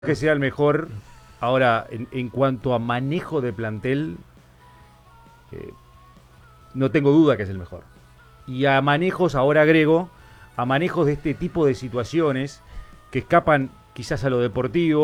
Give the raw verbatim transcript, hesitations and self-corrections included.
Que sea el mejor. Ahora, en, en cuanto a manejo de plantel, eh, no tengo duda que es el mejor. Y a manejos, ahora agrego, a manejos de este tipo de situaciones que escapan quizás a lo deportivo,